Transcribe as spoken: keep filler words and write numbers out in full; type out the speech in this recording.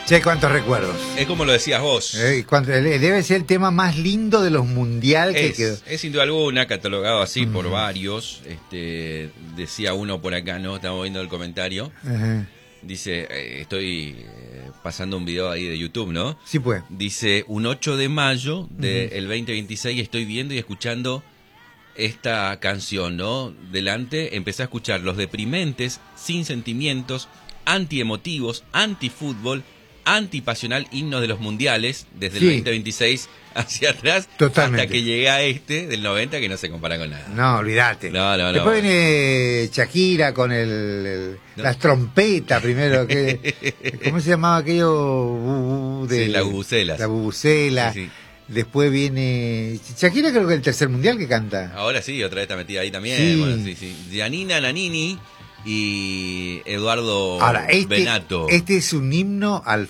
Che, cuántos recuerdos. Es como lo decías vos. Eh, cuánto- debe ser el tema más lindo de los mundial que Es, quedó. es sin duda alguna, catalogado así Mm. por varios. Este, decía uno por acá, ¿no? Estamos viendo el comentario. Ajá. Dice, eh, estoy eh, pasando un video ahí de YouTube, ¿no? Sí, pues. Dice, un ocho de mayo del veinte veintiséis estoy viendo y escuchando esta canción, ¿no? Delante empecé a escuchar los deprimentes, sin sentimientos, antiemotivos, antifútbol, antipasional himno de los mundiales, desde Sí. el veinte veintiséis hacia atrás, Totalmente. hasta que llegué a este del noventa que no se compara con nada. No, olvídate. No, no, no. Después viene Shakira con el, el- No. las trompetas primero. Que, ¿Cómo se llamaba aquello? Bu- bu- de, Sí, la bubucela. La bubucela. Sí, sí. Después viene Shakira, creo que el tercer mundial que canta. Ahora sí, otra vez está metida ahí también. Sí. Bueno, sí, sí. Giannina Nannini y Eduardo Ahora, este, Benato. este es un himno al